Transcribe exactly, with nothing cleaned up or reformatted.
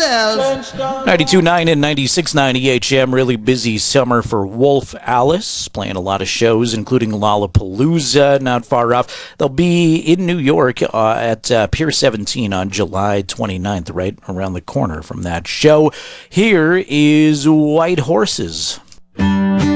says. ninety-two point nine and ninety-six point nine E H M. Really busy summer for Wolf Alice, playing a lot of shows, including Lollapalooza, not far off. They'll be in New York uh, at uh, Pier seventeen on July twenty-ninth, right around the corner from that show. Here is White Horses.